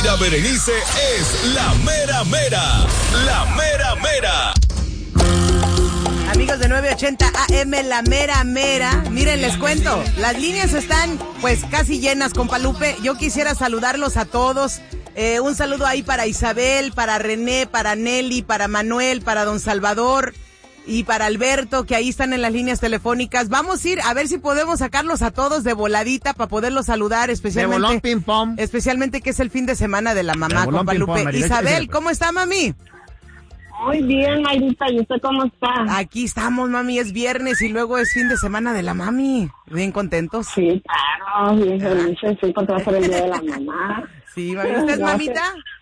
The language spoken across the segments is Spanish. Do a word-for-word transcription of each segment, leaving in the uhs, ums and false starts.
Mayra Berenice es la mera mera. La mera mera. Amigos de nueve ochenta A M, la mera mera. Miren, les cuento, las líneas están pues casi llenas, compa Lupe. Yo quisiera saludarlos a todos. Eh, un saludo ahí para Isabel, para René, para Nelly, para Manuel, para Don Salvador y para Alberto, que ahí están en las líneas telefónicas. Vamos a ir a ver si podemos sacarlos a todos de voladita para poderlos saludar, especialmente. De bolón ping pong. Especialmente que es el fin de semana de la mamá, compa Lupe. Isabel, ¿cómo está, mami? Muy bien, Mayrita, ¿y usted cómo está? Aquí estamos, mami, es viernes y luego es fin de semana de la mami. Bien contentos. Sí, claro, bien felices, sí, porque va a ser el día de la mamá. Sí, mami, ¿usted es mamita?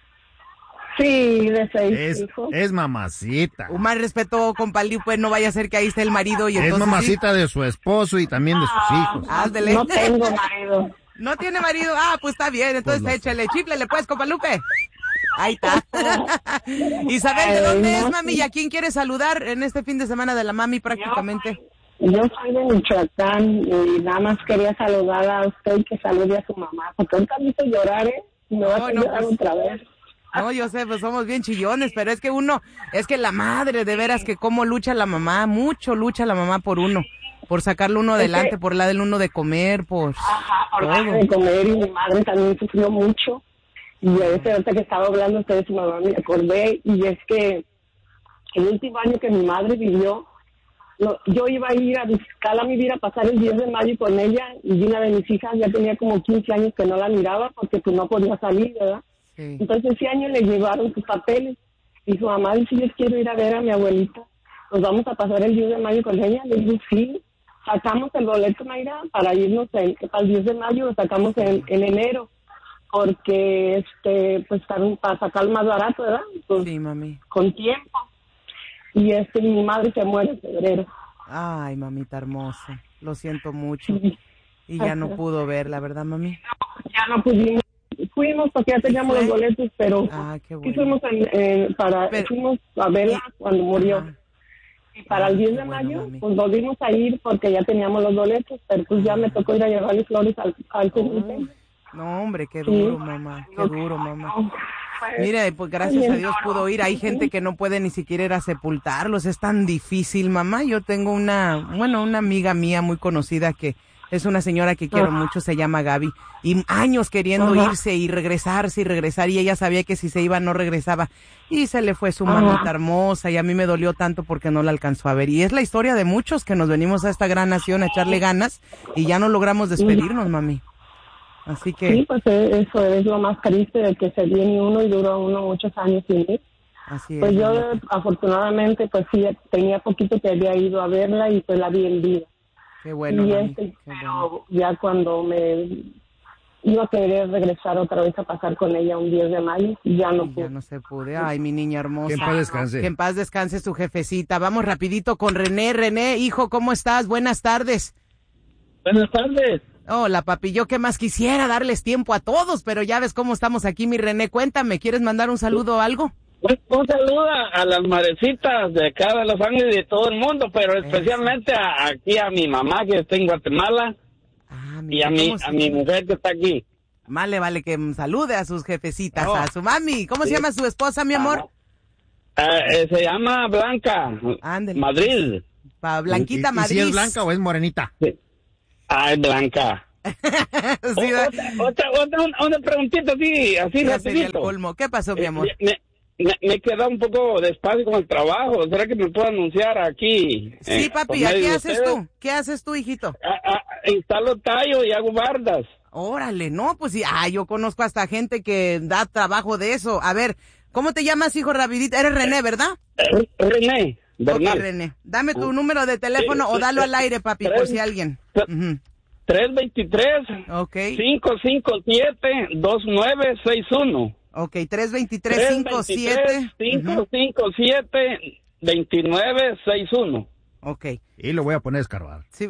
Sí, de seis es, hijos. Es mamacita. Un mal respeto, compa Liu, pues no vaya a ser que ahí esté el marido y entonces... Es mamacita ¿sí? de su esposo y también de sus hijos. Ándele. No tengo marido. ¿No tiene marido? Ah, pues está bien, entonces pues échale, chíplele pues, compa Lupe. Ahí está. Isabel, ¿de dónde Ay, no, es, mami? ¿Y a quién quiere saludar en este fin de semana de la mami prácticamente? Yo, yo soy de Michoacán y nada más quería saludar a usted y que salude a su mamá, porque ahorita me hizo llorar, ¿eh? Me va no, a no, llorar pues, otra vez. No, yo sé, pues somos bien chillones, pero es que uno, es que la madre, de veras que cómo lucha la mamá, mucho lucha la mamá por uno, por sacarlo uno adelante, que, por la del uno de comer, por Ajá, por la de comer, y mi madre también sufrió mucho. Y a veces ahorita que estaba hablando usted de su mamá me acordé, y es que el último año que mi madre vivió, lo, yo iba a ir a visitarla, me iba a pasar el diez de mayo con ella, y una de mis hijas ya tenía como quince años que no la miraba porque pues no podía salir, ¿verdad? Sí. Entonces ese año le llevaron sus papeles, y su mamá dice, yo quiero ir a ver a mi abuelita, nos vamos a pasar el diez de mayo con ella. Le digo, sí, sacamos el boleto, Mayra, para irnos el, para el diez de mayo, lo sacamos en, en enero. Porque, este, pues, para, para sacar más barato, ¿verdad? Pues, sí, mami. Con tiempo. Y, este, mi madre se muere en febrero. Ay, mamita hermosa. Lo siento mucho. Sí. Y ya no pudo verla, ¿verdad, mami? No, ya no pudimos. Fuimos porque ya teníamos los boletos, pero... Ah, qué bueno. Fuimos, en, en, para, pero, fuimos a verla y, cuando murió. Ajá. Y para ah, el diez de mayo, bueno, pues, volvimos a ir porque ya teníamos los boletos, pero pues ya me tocó ir a llevarle flores al, al cementerio. No, hombre, qué duro, sí. mamá, qué duro, mamá. Mire, pues gracias a Dios pudo ir. Hay gente que no puede ni siquiera ir a sepultarlos, es tan difícil, mamá. Yo tengo una, bueno, una amiga mía muy conocida que es una señora que quiero mucho, se llama Gaby, y años queriendo Ajá. irse y regresarse y regresar, y ella sabía que si se iba no regresaba, y se le fue su Ajá. mamita hermosa, y a mí me dolió tanto porque no la alcanzó a ver. Y es la historia de muchos que nos venimos a esta gran nación a echarle ganas, y ya no logramos despedirnos, mami. Así que... Sí, pues eso es lo más triste, de que se viene uno y dura uno muchos años sin ir. Así es. Pues yo, mamá. afortunadamente, pues sí, tenía poquito que había ido a verla y pues la vi en vida. Qué bueno, y mami, este, qué pero bueno. ya cuando me iba a querer regresar otra vez a pasar con ella un diez de mayo, ya no pude. Ya no se pude. Ay, mi niña hermosa. Que en paz descanse. Que en paz descanse su jefecita. Vamos rapidito con René. René, hijo, ¿cómo estás? Buenas tardes. Buenas tardes. Hola, papi, yo qué más quisiera darles tiempo a todos, pero ya ves cómo estamos aquí, mi René. Cuéntame, ¿quieres mandar un saludo o algo? Un, un saludo a las madrecitas de acá de Los Ángeles y de todo el mundo, pero especialmente a, aquí a mi mamá que está en Guatemala ah, y a mi, a mi mujer que está aquí. Vale, vale, que salude a sus jefecitas, oh. a su mami. ¿Cómo sí. se llama su esposa, mi amor? Ah, eh, se llama Blanca, Ándale. Madrid. Pa Blanquita ¿Y, y, Madrid. ¿Y si es blanca o es morenita? Sí. Ay, Blanca. sí, o, otra, otra, otra, una, una preguntita así, así rapidito. Colmo. ¿Qué pasó, mi amor? Eh, me, me, me queda un poco despacio con el trabajo. ¿Será que me puedo anunciar aquí? Sí, eh, papi, ¿qué haces ustedes? tú? ¿Qué haces tú, hijito? A, a, instalo tallo y hago bardas. Órale, no, pues sí, ah, yo conozco hasta gente que da trabajo de eso. A ver, ¿cómo te llamas, hijo, rapidito? Eres René, ¿verdad? Eh, René. Ok, René. Dame tu uh, número de teléfono sí, o dalo al aire, papi, tres, por si alguien. Uh-huh. tres dos tres, okay. cinco cinco siete, dos nueve seis uno. Ok, tres dos tres, cinco siete. cinco cinco siete, dos nueve seis uno. Ok. Y lo voy a poner a escarbar. Sí.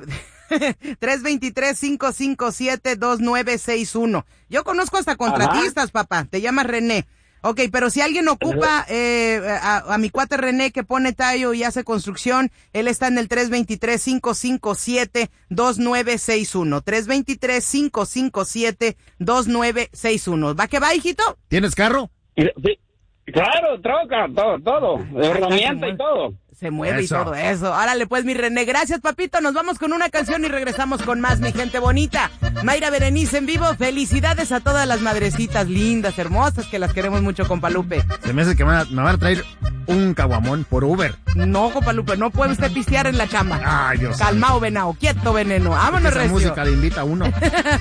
tres dos tres, cinco cinco siete, dos nueve seis uno. Yo conozco hasta contratistas, Ajá. papá. Te llamas René. Ok, pero si alguien ocupa eh, a, a mi cuate René que pone tallo y hace construcción, él está en el tres dos tres, cinco cinco siete, dos nueve seis uno. tres dos tres, cinco cinco siete, dos nueve seis uno. ¿Va que va, hijito? ¿Tienes carro? Sí, claro, troca, todo, todo, herramienta y todo. Se mueve Eso. y todo eso. Órale, pues, mi René. Gracias, papito. Nos vamos con una canción y regresamos con más, mi gente bonita. Mayra Berenice en vivo. Felicidades a todas las madrecitas lindas, hermosas, que las queremos mucho, compa Lupe. Se me hace que me van a, me van a traer un caguamón por Uber. No, compa Lupe, no puede usted pistear en la chamba. Ay, Dios. Calmao, venao. Quieto, veneno. Vámonos, Esa recio. música le invita a uno.